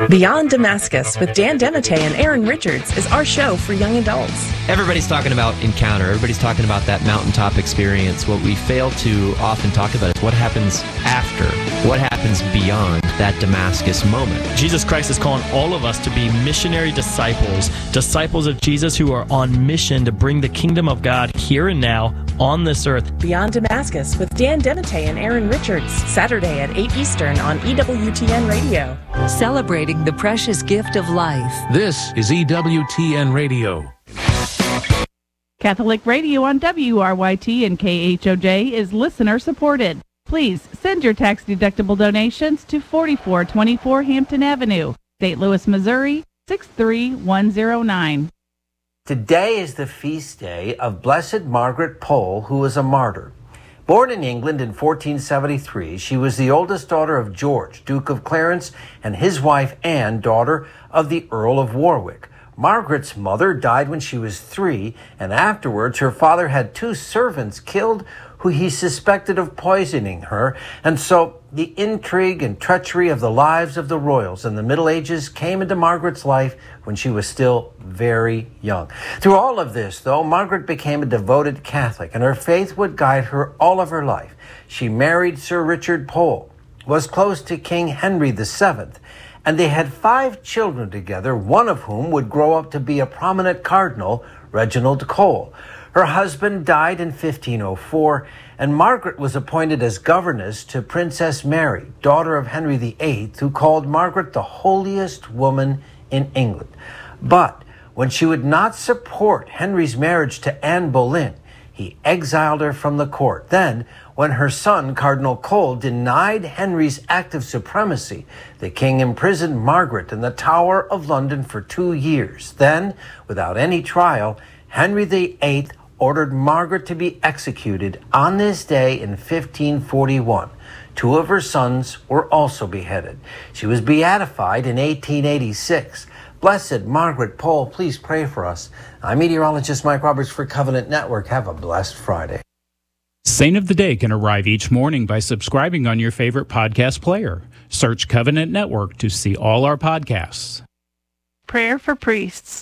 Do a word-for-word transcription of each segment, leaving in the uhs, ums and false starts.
Beyond Damascus with Dan DeMatte and Aaron Richards is our show for young adults. Everybody's talking about encounter. Everybody's talking about that mountaintop experience. What we fail to often talk about is what happens after. What happens beyond that Damascus moment. Jesus Christ is calling all of us to be missionary disciples, disciples of Jesus who are on mission to bring the kingdom of God here and now on this earth. Beyond Damascus with Dan DeMatte and Aaron Richards, Saturday at eight Eastern on E W T N Radio. Celebrating the precious gift of life. This is E W T N Radio. Catholic Radio on W R Y T and K H O J is listener supported. Please send your tax-deductible donations to forty-four twenty-four Hampton Avenue, Saint Louis, Missouri, six three one zero nine. Today is the feast day of Blessed Margaret Pole, who was a martyr. Born in England in fourteen seventy-three, she was the oldest daughter of George, Duke of Clarence, and his wife Anne, daughter of the Earl of Warwick. Margaret's mother died when she was three, and afterwards her father had two servants killed who he suspected of poisoning her, and so the intrigue and treachery of the lives of the royals in the Middle Ages came into Margaret's life when she was still very young. Through all of this, though, Margaret became a devoted Catholic, and her faith would guide her all of her life. She married Sir Richard Pole, was close to King Henry the Seventh, and they had five children together, one of whom would grow up to be a prominent cardinal, Reginald Cole. Her husband died in fifteen oh four, and Margaret was appointed as governess to Princess Mary, daughter of Henry the Eighth, who called Margaret the holiest woman in England. But when she would not support Henry's marriage to Anne Boleyn, he exiled her from the court. Then, when her son, Cardinal Cole, denied Henry's act of supremacy, the king imprisoned Margaret in the Tower of London for two years. Then, without any trial, Henry the Eighth ordered Margaret to be executed on this day in fifteen forty-one. Two of her sons were also beheaded. She was beatified in eighteen eighty-six. Blessed Margaret Pole, please pray for us. I'm meteorologist Mike Roberts for Covenant Network. Have a blessed Friday. Saint of the Day can arrive each morning by subscribing on your favorite podcast player. Search Covenant Network to see all our podcasts. Prayer for priests.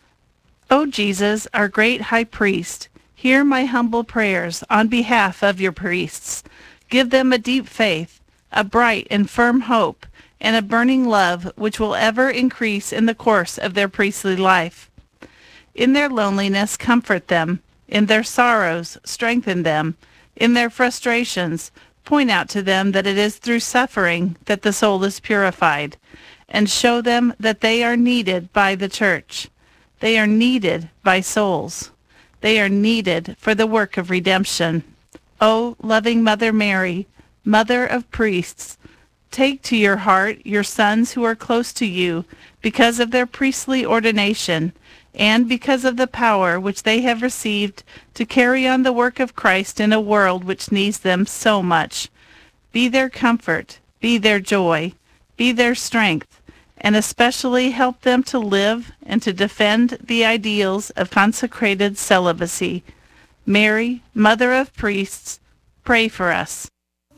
O Jesus, our great high priest, hear my humble prayers on behalf of your priests. Give them a deep faith, a bright and firm hope, and a burning love which will ever increase in the course of their priestly life. In their loneliness, comfort them. In their sorrows, strengthen them. In their frustrations, point out to them that it is through suffering that the soul is purified, and show them that they are needed by the Church. They are needed by souls. They are needed for the work of redemption. O loving Mother Mary, Mother of priests, take to your heart your sons who are close to you because of their priestly ordination and because of the power which they have received to carry on the work of Christ in a world which needs them so much. Be their comfort, be their joy, be their strength, and especially help them to live and to defend the ideals of consecrated celibacy. Mary, Mother of Priests, pray for us.